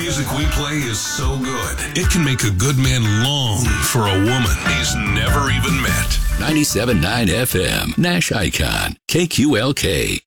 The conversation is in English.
music we play is so good, it can make a good man long for a woman he's never even met. 97.9 FM, Nash Icon, KQLK.